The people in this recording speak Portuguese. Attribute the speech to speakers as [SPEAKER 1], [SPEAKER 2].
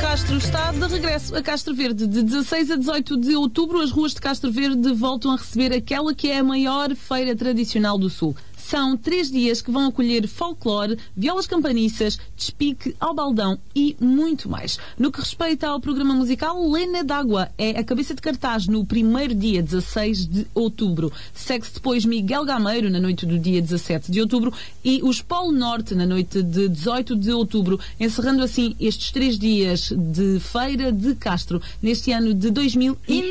[SPEAKER 1] Castro está de regresso a Castro Verde. De 16 a 18 de outubro, as ruas de Castro Verde voltam a receber aquela que é a maior feira tradicional do Sul. São 3 dias que vão acolher folclore, violas campaniças, despique ao baldão e muito mais. No que respeita ao programa musical, Lena d'Água é a cabeça de cartaz no primeiro dia, 16 de outubro. Segue-se depois Miguel Gameiro, na noite do dia 17 de outubro, e os Polo Norte, na noite de 18 de outubro, encerrando assim estes 3 dias de feira de Castro, neste ano de 2000.